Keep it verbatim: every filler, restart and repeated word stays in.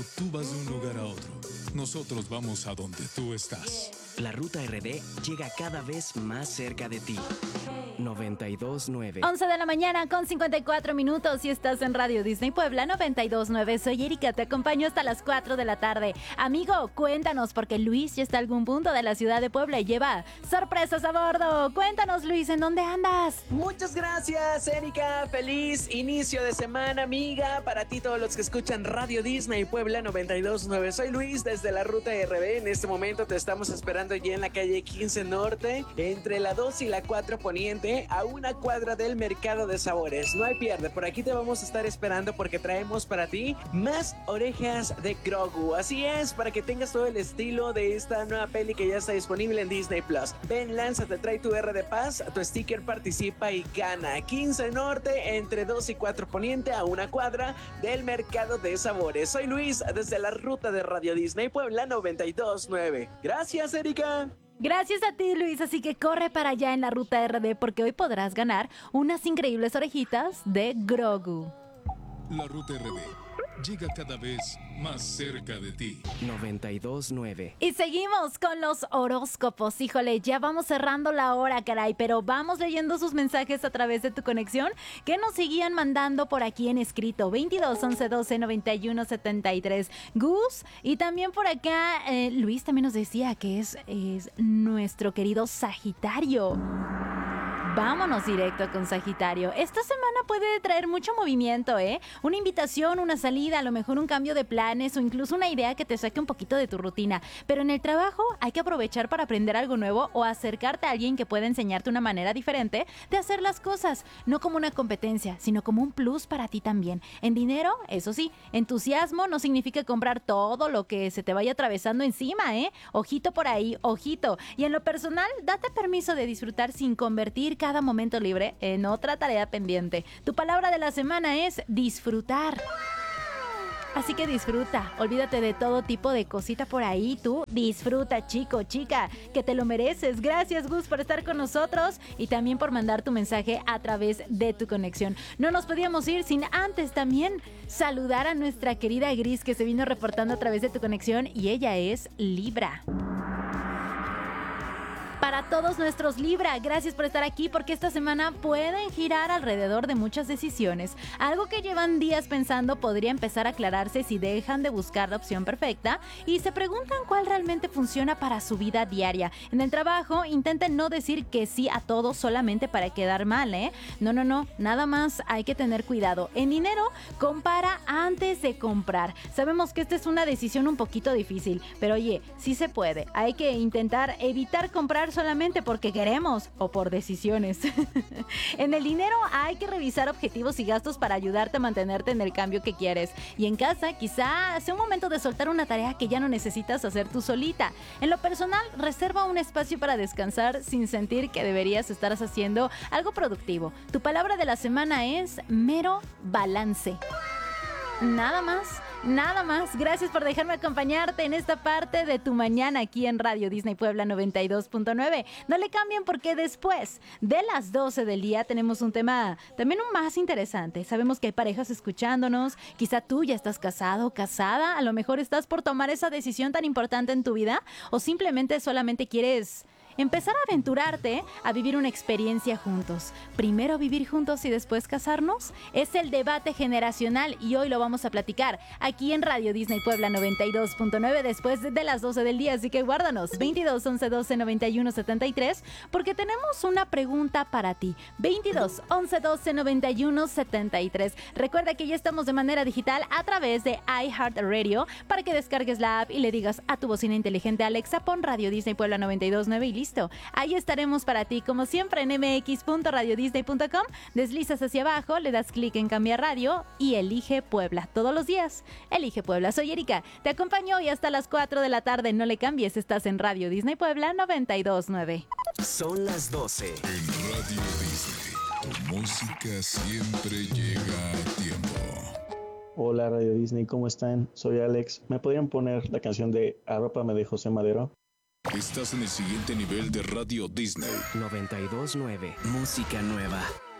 tú vas de un lugar a otro, nosotros vamos a donde tú estás. La Ruta R D llega cada vez más cerca de ti. noventa y dos nueve. once de la mañana con cincuenta y cuatro minutos y estás en Radio Disney Puebla noventa y dos nueve. Soy Erika, te acompaño hasta las cuatro de la tarde. Amigo, cuéntanos, porque Luis ya está a algún punto de la ciudad de Puebla y lleva sorpresas a bordo. Cuéntanos, Luis, ¿en dónde andas? Muchas gracias, Erika. Feliz inicio de semana, amiga. Para ti, todos los que escuchan Radio Disney Puebla noventa y dos nueve. Soy Luis desde la Ruta R D. En este momento te estamos esperando ya en la calle quince Norte, entre la dos y la cuatro Poniente, a una cuadra del Mercado de Sabores. No hay pierde, por aquí te vamos a estar esperando porque traemos para ti más orejas de Grogu. Así es, para que tengas todo el estilo de esta nueva peli que ya está disponible en Disney Plus. Ven, lánzate, trae tu R de Paz, tu sticker, participa y gana. quince Norte, entre dos y cuatro Poniente, a una cuadra del Mercado de Sabores. Soy Luis desde la Ruta de Radio Disney Puebla noventa y dos nueve. Gracias, Erika. Gracias a ti, Luis, así que corre para allá en la Ruta R D porque hoy podrás ganar unas increíbles orejitas de Grogu. La Ruta R D llega cada vez más cerca de ti. noventa y dos nueve. Y seguimos con los horóscopos. Híjole, ya vamos cerrando la hora, caray, pero vamos leyendo sus mensajes a través de tu conexión que nos seguían mandando por aquí en escrito. veintidós, once, doce, noventa y uno, setenta y tres. Gus, y también por acá eh, Luis también nos decía que es, es nuestro querido Sagitario. Vámonos directo con Sagitario. Esta semana puede traer mucho movimiento, ¿eh? Una invitación, una salida, a lo mejor un cambio de planes o incluso una idea que te saque un poquito de tu rutina. Pero en el trabajo hay que aprovechar para aprender algo nuevo o acercarte a alguien que pueda enseñarte una manera diferente de hacer las cosas. No como una competencia, sino como un plus para ti también. En dinero, eso sí, entusiasmo no significa comprar todo lo que se te vaya atravesando encima, ¿eh? Ojito por ahí, ojito. Y en lo personal, date permiso de disfrutar sin convertir cada momento libre en otra tarea pendiente. Tu palabra de la semana es disfrutar. Así que disfruta, olvídate de todo tipo de cosita por ahí, tú disfruta, chico, chica, que te lo mereces. Gracias, Gus, por estar con nosotros y también por mandar tu mensaje a través de tu conexión. No nos podíamos ir sin antes también saludar a nuestra querida Gris que se vino reportando a través de tu conexión y ella es Libra. Para todos nuestros Libra, gracias por estar aquí porque esta semana pueden girar alrededor de muchas decisiones. Algo que llevan días pensando podría empezar a aclararse si dejan de buscar la opción perfecta y se preguntan cuál realmente funciona para su vida diaria. En el trabajo, intenten no decir que sí a todo solamente para quedar mal, ¿eh? No, no, no, nada más hay que tener cuidado. En dinero, compara antes de comprar. Sabemos que esta es una decisión un poquito difícil, pero oye, sí se puede. Hay que intentar evitar comprar solamente porque queremos o por decisiones. En el dinero hay que revisar objetivos y gastos para ayudarte a mantenerte en el cambio que quieres. Y en casa quizá sea un momento de soltar una tarea que ya no necesitas hacer tú solita. En lo personal, reserva un espacio para descansar sin sentir que deberías estar haciendo algo productivo. Tu palabra de la semana es mero balance. Nada más, nada más. Gracias por dejarme acompañarte en esta parte de tu mañana aquí en Radio Disney Puebla noventa y dos punto nueve. No le cambien porque después de las doce del día tenemos un tema también un más interesante. Sabemos que hay parejas escuchándonos. Quizá tú ya estás casado o casada. A lo mejor estás por tomar esa decisión tan importante en tu vida o simplemente solamente quieres empezar a aventurarte a vivir una experiencia juntos. Primero vivir juntos y después casarnos. Es el debate generacional y hoy lo vamos a platicar aquí en Radio Disney Puebla noventa y dos punto nueve después de las doce del día. Así que guárdanos veintidós, once, doce, noventa y uno, setenta y tres porque tenemos una pregunta para ti. veintidós, once, doce, noventa y uno, setenta y tres. Recuerda que ya estamos de manera digital a través de iHeartRadio para que descargues la app y le digas a tu bocina inteligente Alexa, pon Radio Disney Puebla noventa y dos punto nueve y listo. Listo, ahí estaremos para ti, como siempre en m x punto radio disney punto com. Deslizas hacia abajo, le das clic en cambiar radio y elige Puebla. Todos los días, elige Puebla. Soy Erika, te acompaño hoy hasta las cuatro de la tarde. No le cambies, estás en Radio Disney Puebla noventa y dos punto nueve. Son las doce. En Radio Disney, tu música siempre llega a tiempo. Hola Radio Disney, ¿cómo están? Soy Alex. ¿Me podrían poner la canción de Arrópame de José Madero? Estás en el siguiente nivel de Radio Disney. noventa y dos nueve. Música nueva.